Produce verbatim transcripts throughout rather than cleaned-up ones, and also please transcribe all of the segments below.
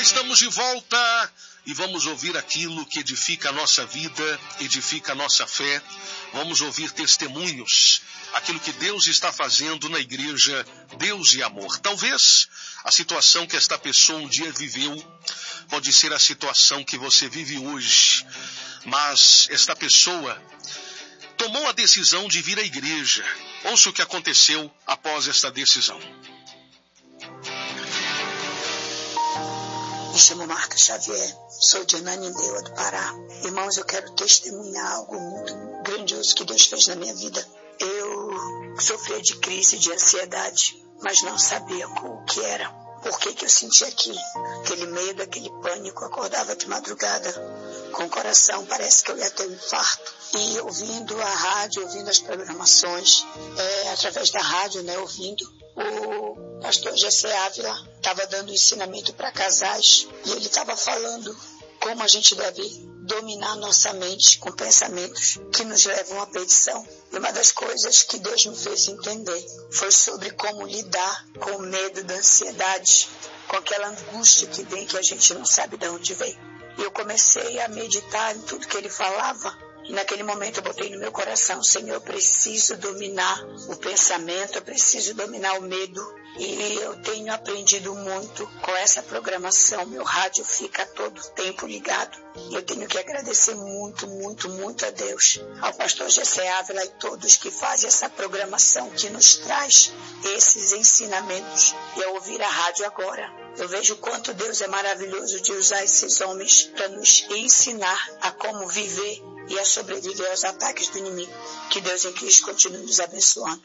estamos de volta e vamos ouvir aquilo que edifica a nossa vida, edifica a nossa fé. Vamos ouvir testemunhos, aquilo que Deus está fazendo na igreja Deus e Amor. Talvez a situação que esta pessoa um dia viveu pode ser a situação que você vive hoje, mas esta pessoa tomou a decisão de vir à igreja. Ouça o que aconteceu após esta decisão. Me chamo Marta Xavier, sou de Ananindeua do Pará. Irmãos, eu quero testemunhar algo muito grandioso que Deus fez na minha vida. Eu sofria de crise de ansiedade, mas não sabia o que era. Por que que eu sentia aquilo? Aquele medo, aquele pânico. Acordava de madrugada com o coração, parece que eu ia ter um infarto. E ouvindo a rádio, ouvindo as programações, é, através da rádio, né, ouvindo, o pastor Jessé Ávila estava dando ensinamento para casais e ele estava falando como a gente deve dominar nossa mente com pensamentos que nos levam à perdição. E uma das coisas que Deus me fez entender foi sobre como lidar com o medo da ansiedade, com aquela angústia que vem que a gente não sabe de onde vem. E eu comecei a meditar em tudo que ele falava. E naquele momento eu botei no meu coração: Senhor, eu preciso dominar o pensamento, eu preciso dominar o medo. E eu tenho aprendido muito com essa programação. Meu rádio fica todo tempo ligado. E eu tenho que agradecer muito, muito, muito a Deus, ao pastor Jessé Ávila e todos que fazem essa programação, que nos traz esses ensinamentos. E ao ouvir a rádio agora, eu vejo o quanto Deus é maravilhoso de usar esses homens para nos ensinar a como viver e a sobreviver aos ataques do inimigo. Que Deus em Cristo continue nos abençoando.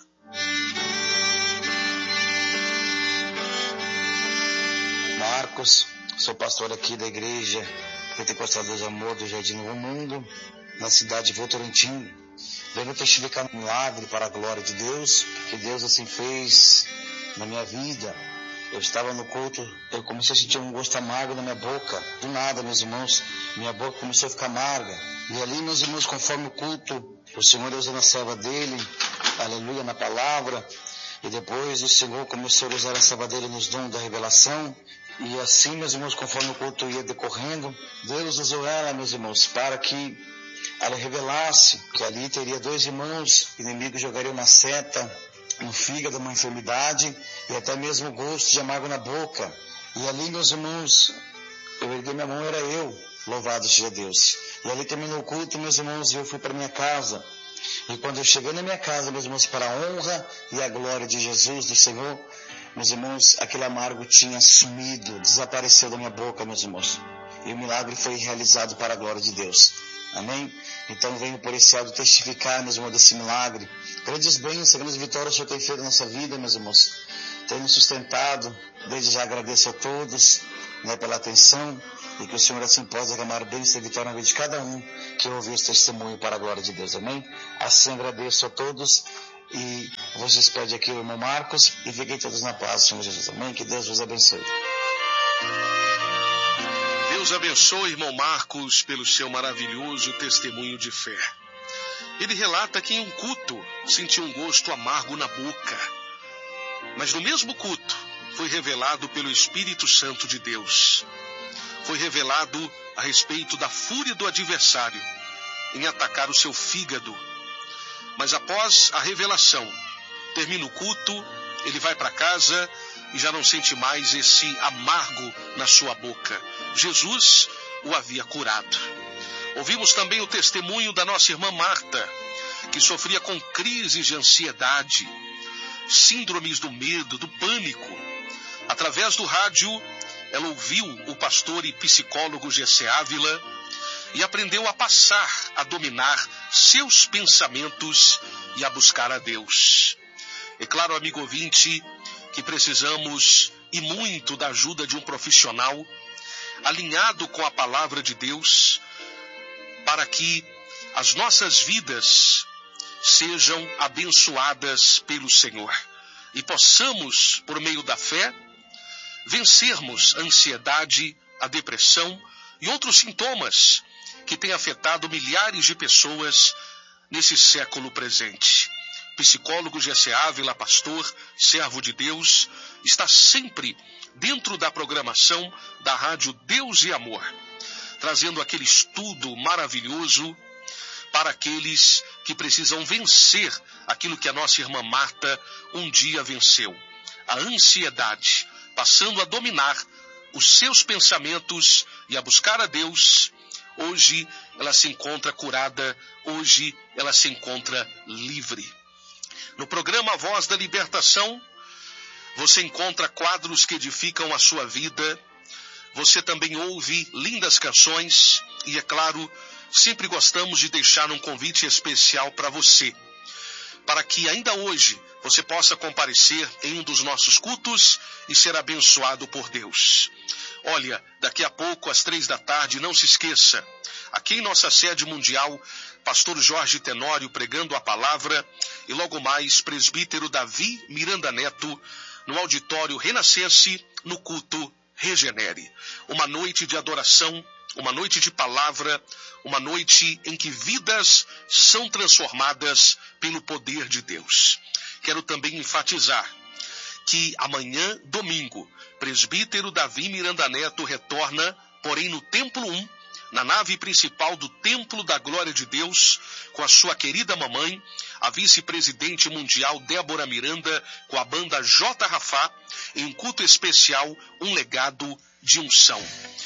Marcos, sou pastor aqui da igreja Pentecostal Deus e Amor do Jardim Novo Mundo, na cidade de Votorantim. Venho testificar um milagre para a glória de Deus, que Deus assim fez na minha vida. Eu estava no culto, eu comecei a sentir um gosto amargo na minha boca. Do nada, meus irmãos, minha boca começou a ficar amarga. E ali, meus irmãos, conforme o culto, o Senhor usando a serva dele, aleluia, na palavra. E depois o Senhor começou a usar a serva dele nos dons da revelação. E assim, meus irmãos, conforme o culto ia decorrendo, Deus usou ela, meus irmãos, para que ela revelasse que ali teria dois irmãos, inimigos jogariam uma seta no fígado, uma enfermidade e até mesmo gosto de amargo na boca. E ali, meus irmãos, eu erguei minha mão, era eu, louvado seja Deus. E ali terminou o culto, meus irmãos, e eu fui para minha casa. E quando eu cheguei na minha casa, meus irmãos, para a honra e a glória de Jesus, do Senhor, meus irmãos, aquele amargo tinha sumido, desapareceu da minha boca, meus irmãos. E o milagre foi realizado para a glória de Deus. Amém? Então venho por esse áudio testificar, meus irmãos, desse milagre. Grandes bênçãos, grandes vitórias o Senhor tem feito na nossa vida, meus irmãos. Tem nos sustentado. Desde já agradeço a todos, né, pela atenção. E que o Senhor assim possa derramar bênção e vitória na vida de cada um que ouviu esse testemunho para a glória de Deus. Amém? Assim agradeço a todos. E vos despede aqui o irmão Marcos. E fiquem todos na paz, Senhor Jesus. Amém? Que Deus vos abençoe. Deus abençoe, irmão Marcos, pelo seu maravilhoso testemunho de fé. Ele relata que em um culto sentiu um gosto amargo na boca. Mas no mesmo culto foi revelado pelo Espírito Santo de Deus. Foi revelado a respeito da fúria do adversário em atacar o seu fígado. Mas após a revelação, termina o culto, ele vai para casa e já não sente mais esse amargo na sua boca. Jesus o havia curado. Ouvimos também o testemunho da nossa irmã Marta, que sofria com crises de ansiedade, síndromes do medo, do pânico. Através do rádio, ela ouviu o pastor e psicólogo Jessé Ávila e aprendeu a passar a dominar seus pensamentos e a buscar a Deus. É claro, amigo ouvinte, que precisamos e muito da ajuda de um profissional alinhado com a palavra de Deus para que as nossas vidas sejam abençoadas pelo Senhor e possamos, por meio da fé, vencermos a ansiedade, a depressão e outros sintomas que têm afetado milhares de pessoas nesse século presente. Psicólogo Jessé Ávila, pastor, servo de Deus, está sempre dentro da programação da Rádio Deus e Amor, trazendo aquele estudo maravilhoso para aqueles que precisam vencer aquilo que a nossa irmã Marta um dia venceu, a ansiedade, passando a dominar os seus pensamentos e a buscar a Deus. Hoje ela se encontra curada, hoje ela se encontra livre. No programa Voz da Libertação, você encontra quadros que edificam a sua vida, você também ouve lindas canções e, é claro, sempre gostamos de deixar um convite especial para você, para que ainda hoje você possa comparecer em um dos nossos cultos e ser abençoado por Deus. Olha, daqui a pouco, às três da tarde, não se esqueça, aqui em nossa sede mundial, pastor Jorge Tenório pregando a palavra e logo mais, presbítero Davi Miranda Neto, no auditório Renascense, no culto Regenere. Uma noite de adoração, uma noite de palavra, uma noite em que vidas são transformadas pelo poder de Deus. Quero também enfatizar que amanhã, domingo, presbítero Davi Miranda Neto retorna, porém no Templo um, na nave principal do Templo da Glória de Deus, com a sua querida mamãe, a vice-presidente mundial Débora Miranda, com a banda J. Rafá, em um culto especial, um legado de unção.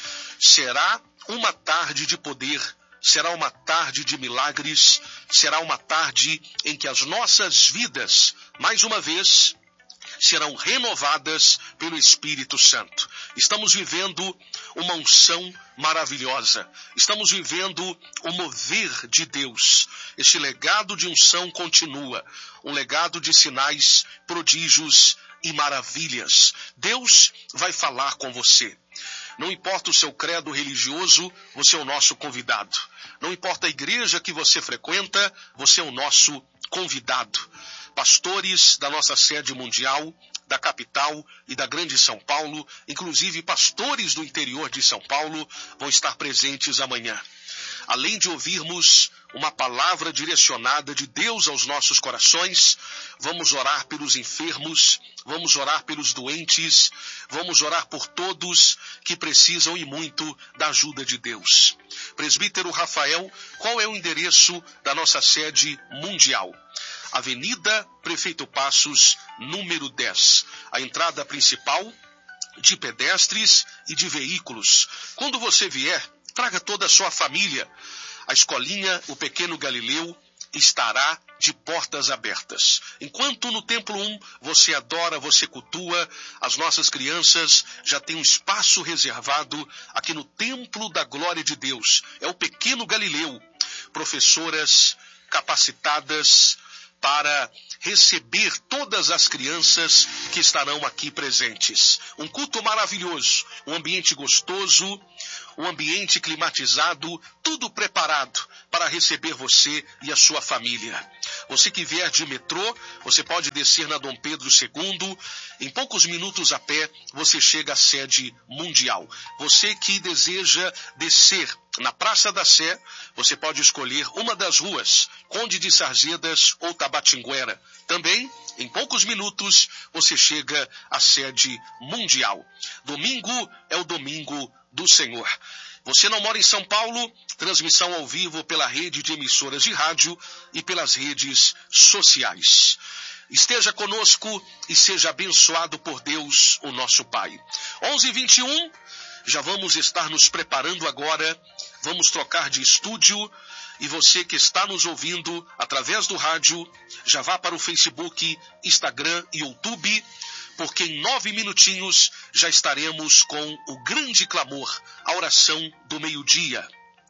Será uma tarde de poder, será uma tarde de milagres, será uma tarde em que as nossas vidas, mais uma vez, serão renovadas pelo Espírito Santo. Estamos vivendo uma unção maravilhosa. Estamos vivendo o mover de Deus. Este legado de unção continua. Um legado de sinais, prodígios e maravilhas. Deus vai falar com você. Não importa o seu credo religioso, você é o nosso convidado. Não importa a igreja que você frequenta, você é o nosso convidado. Pastores da nossa sede mundial, da capital e da grande São Paulo, inclusive pastores do interior de São Paulo, vão estar presentes amanhã. Além de ouvirmos uma palavra direcionada de Deus aos nossos corações, vamos orar pelos enfermos, vamos orar pelos doentes, vamos orar por todos que precisam e muito da ajuda de Deus. Presbítero Rafael, qual é o endereço da nossa sede mundial? Avenida Prefeito Passos, número dez. A entrada principal de pedestres e de veículos. Quando você vier, traga toda a sua família. A escolinha, o Pequeno Galileu, estará de portas abertas. Enquanto no Templo um você adora, você cultua, as nossas crianças já têm um espaço reservado aqui no Templo da Glória de Deus. É o Pequeno Galileu. Professoras capacitadas para receber todas as crianças que estarão aqui presentes. Um culto maravilhoso, um ambiente gostoso, um ambiente climatizado, tudo preparado para receber você e a sua família. Você que vier de metrô, você pode descer na Dom Pedro segundo, em poucos minutos a pé você chega à sede mundial. Você que deseja descer na Praça da Sé, você pode escolher uma das ruas, Conde de Sarzedas ou Tabatinguera. Também, em poucos minutos, você chega à sede mundial. Domingo é o domingo do Senhor. Você não mora em São Paulo? Transmissão ao vivo pela rede de emissoras de rádio e pelas redes sociais. Esteja conosco e seja abençoado por Deus, o nosso Pai. onze e vinte e um, já vamos estar nos preparando agora, vamos trocar de estúdio, e você que está nos ouvindo através do rádio, já vá para o Facebook, Instagram e YouTube, porque em nove minutinhos já estaremos com o grande clamor, a oração do meio-dia.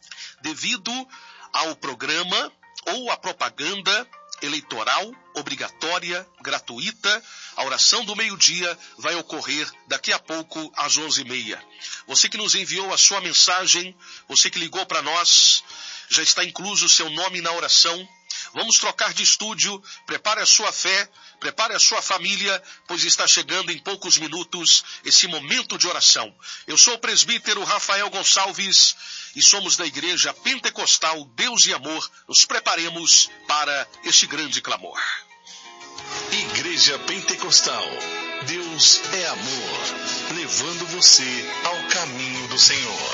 Devido ao programa ou à propaganda eleitoral, obrigatória, gratuita, a oração do meio-dia vai ocorrer daqui a pouco às onze e meia. Você que nos enviou a sua mensagem, você que ligou para nós, já está incluso o seu nome na oração. Vamos trocar de estúdio, prepare a sua fé, prepare a sua família, pois está chegando em poucos minutos esse momento de oração. Eu sou o presbítero Rafael Gonçalves e somos da Igreja Pentecostal Deus e Amor. Nos preparemos para este grande clamor. Igreja Pentecostal, Deus é amor, levando você ao caminho do Senhor.